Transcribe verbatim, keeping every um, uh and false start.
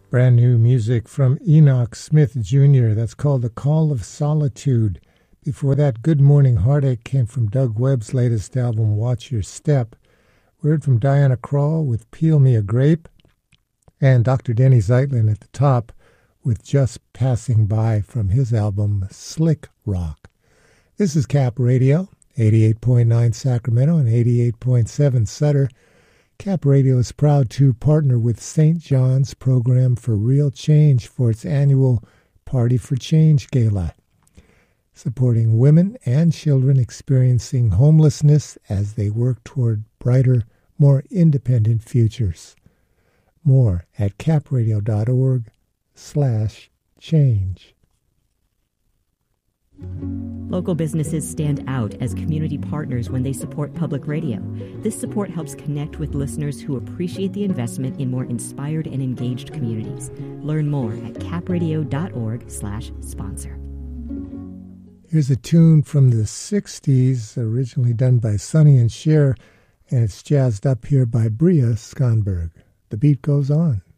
Brand new music from Enoch Smith Junior That's called The Call of Solitude. Before that, Good Morning Heartache came from Doug Webb's latest album, Watch Your Step. We heard from Diana Krall with Peel Me a Grape, and Doctor Denny Zeitlin at the top with Just Passing By from his album, Slick Rock. This is Cap Radio, eighty-eight point nine Sacramento and eighty-eight point seven Sutter. Cap Radio is proud to partner with Saint John's Program for Real Change for its annual Party for Change Gala, supporting women and children experiencing homelessness as they work toward brighter, more independent futures. More at capradio.org slash change. Local businesses stand out as community partners when they support public radio. This support helps connect with listeners who appreciate the investment in more inspired and engaged communities. Learn more at capradio.org slash sponsor. Here's a tune from the sixties, originally done by Sonny and Cher, and it's jazzed up here by Bria Skonberg. The beat goes on.